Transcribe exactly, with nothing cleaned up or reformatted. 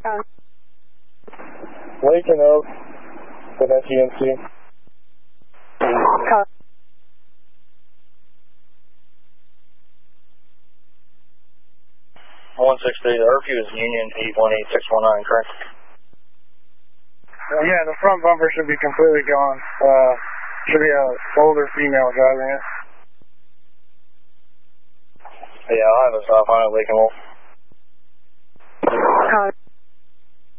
Uh, Layton Oak, with S U M C. uh, one six three, the Urfu is Union eight one eight six one nine, correct? Uh, yeah, the front bumper should be completely gone. Uh, should be a older female driving it. Yeah, I'll have a stop on it, Lake and Wolf. uh,